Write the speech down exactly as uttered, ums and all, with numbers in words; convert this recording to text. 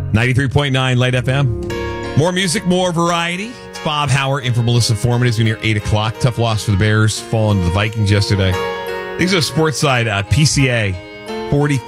ninety-three point nine Light F M. More music, more variety. It's Bob Howard in for Melissa Foreman. It's near eight o'clock. Tough loss for the Bears, falling to the Vikings yesterday. These are sports side. Uh, P C A,